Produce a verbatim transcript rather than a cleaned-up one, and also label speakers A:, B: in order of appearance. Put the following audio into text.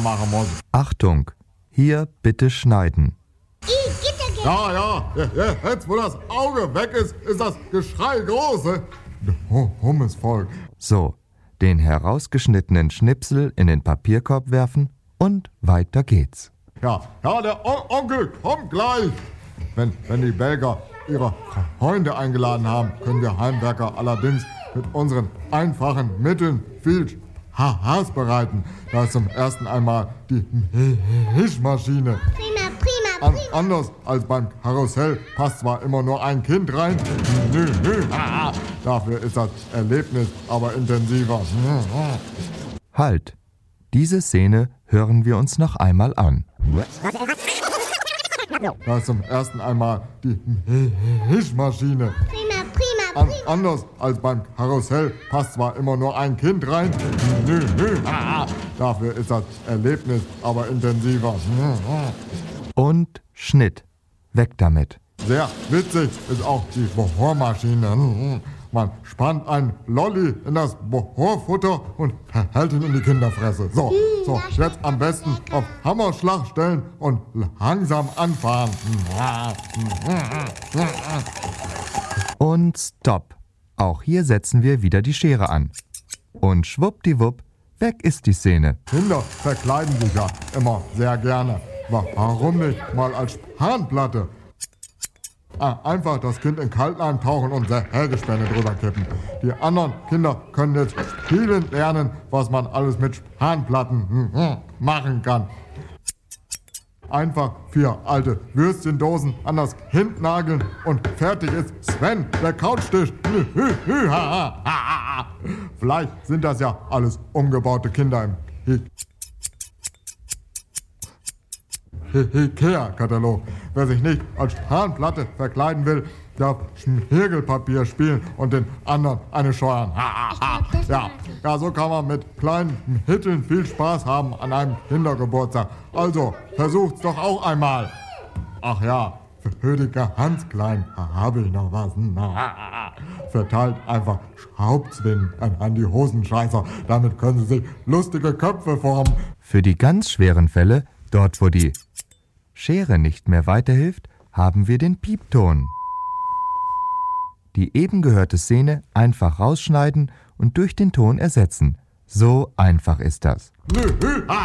A: machen muss.
B: Achtung, hier bitte schneiden.
A: Ja, ja, jetzt wo das Auge weg ist, ist das Geschrei groß. Hummes Volk.
B: So, den herausgeschnittenen Schnipsel in den Papierkorb werfen und weiter geht's.
A: Ja, ja, der On- Onkel kommt gleich. Wenn, wenn die Belgier ihre Freunde eingeladen haben, können wir Heimwerker allerdings mit unseren einfachen Mitteln viel Spaß bereiten. Da ist zum ersten einmal die Mischmaschine.
C: Prima, prima,
A: An,
C: prima.
A: anders als beim Karussell passt zwar immer nur ein Kind rein, nö, nö, ah, dafür ist das Erlebnis aber intensiver.
B: Halt, diese Szene hören wir uns noch einmal an.
A: Da ist zum ersten einmal die Mischmaschine.
C: Prima, prima,
A: An,
C: prima.
A: anders als beim Karussell passt zwar immer nur ein Kind rein, nö, nö, ah, dafür ist das Erlebnis aber intensiver.
B: Und Schnitt. Weg damit.
A: Sehr witzig ist auch die Bohrmaschine. Man spannt einen Lolli in das Bohrfutter und hält ihn in die Kinderfresse. So, so, jetzt am besten auf Hammerschlag stellen und langsam anfahren.
B: Und Stopp. Auch hier setzen wir wieder die Schere an. Und schwuppdiwupp, weg ist die Szene.
A: Kinder verkleiden sich ja immer sehr gerne. Warum nicht mal als Spanplatte? Ah, einfach das Kind in Kaltleim tauchen und Sägespäne drüber kippen. Die anderen Kinder können jetzt spielen lernen, was man alles mit Spanplatten hm, hm, machen kann. Einfach vier alte Würstchendosen an das Kind nageln und fertig ist Sven, der Couchtisch. Hü, hü, ha, ha, ha, ha. Vielleicht sind das ja alles umgebaute Kinder im I- I- Ikea-Katalog. Wer sich nicht als Spanplatte verkleiden will, darf Schmirgelpapier spielen und den anderen eine scheuern. Ha, ha, ha. Ja, ja, so kann man mit kleinen Mitteln viel Spaß haben an einem Kindergeburtstag. Also, versucht's doch auch einmal. Ach ja, für die ganz Kleinen habe ich noch was. Na, verteilt einfach Schraubzwingen an, an die Hosenscheißer. Damit können sie sich lustige Köpfe formen.
B: Für die ganz schweren Fälle, dort wo die Schere nicht mehr weiterhilft, haben wir den Piepton. Die eben gehörte Szene einfach rausschneiden und durch den Ton ersetzen. So einfach ist das.
A: Nö, ha,